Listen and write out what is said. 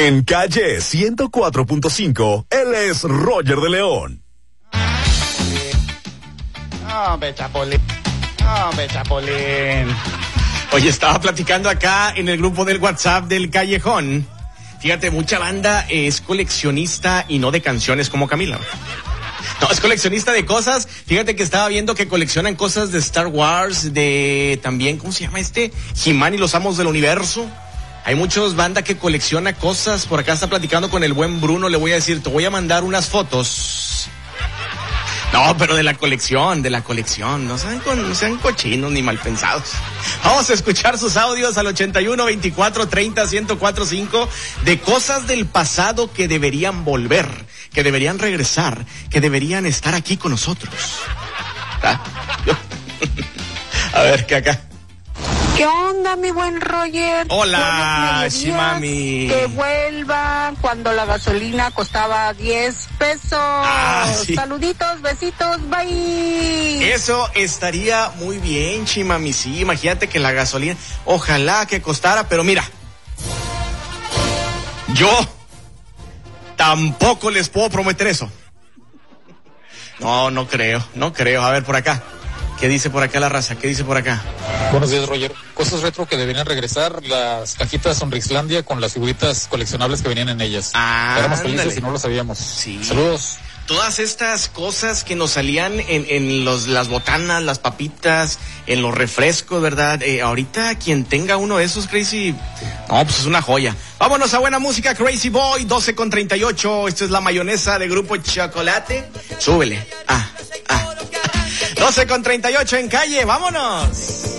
En Calle 104.5, él es Roger de León. Chapolín. Oye, estaba platicando acá en el grupo del WhatsApp del Callejón. Fíjate, mucha banda es coleccionista y no de canciones como Camila. No, es coleccionista de cosas. Fíjate que estaba viendo que coleccionan cosas de Star Wars, de también, ¿cómo se llama este? He-Man y los Amos del Universo. Hay muchos bandas que colecciona cosas. Por acá está platicando con el buen Bruno. Le voy a decir, te voy a mandar unas fotos. No, pero de la colección. No sean cochinos ni mal pensados. Vamos a escuchar sus audios al 81 24 30 1045 de cosas del pasado que deberían volver, que deberían regresar, que deberían estar aquí con nosotros. ¿Ah? A ver, ¿qué acá? ¿Qué onda, mi buen Roger? Hola, Shimami. Que vuelva cuando la gasolina costaba 10 pesos. Sí. Saluditos, besitos, bye. Eso estaría muy bien, Shimami. Sí, imagínate que la gasolina, ojalá que costara, pero mira, yo tampoco les puedo prometer eso. No creo. A ver, por acá. ¿Qué dice por acá la raza? ¿Qué dice por acá? Buenos días, Roger. Cosas retro que deberían regresar, las cajitas Sonrixlandia con las figuritas coleccionables que venían en ellas. Éramos felices y no lo sabíamos. Sí. Saludos. Todas estas cosas que nos salían en las botanas, las papitas, en los refrescos, ¿verdad? Ahorita quien tenga uno de esos, Crazy, no, pues es una joya. Vámonos a buena música, Crazy Boy, 12:38. Esta es la mayonesa de Grupo Chocolate. Súbele. 12:38 en Calle, vámonos.